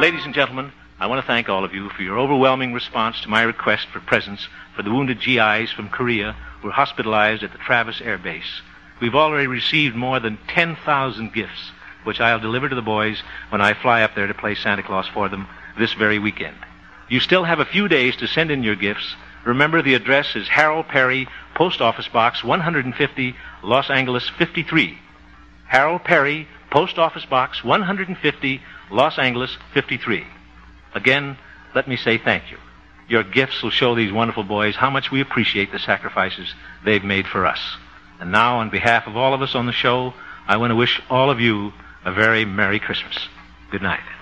Ladies and gentlemen, I want to thank all of you for your overwhelming response to my request for presents for the wounded GIs from Korea who were hospitalized at the Travis Air Base. We've already received more than 10,000 gifts, which I'll deliver to the boys when I fly up there to play Santa Claus for them this very weekend. You still have a few days to send in your gifts. Remember, the address is Harold Perry, Post Office Box 150, Los Angeles 53. Harold Perry, Post Office Box 150, Los Angeles 53. Again, let me say thank you. Your gifts will show these wonderful boys how much we appreciate the sacrifices they've made for us. And now, on behalf of all of us on the show, I want to wish all of you a very Merry Christmas. Good night.